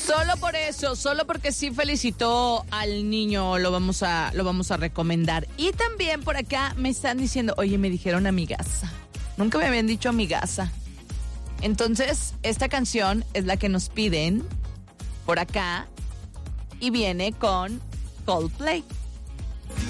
Solo por eso, solo porque sí felicitó al niño, lo vamos a recomendar. Y también por acá me están diciendo, oye, me dijeron amigaza. Nunca me habían dicho amigaza. Entonces, esta canción es la que nos piden por acá y viene con Coldplay.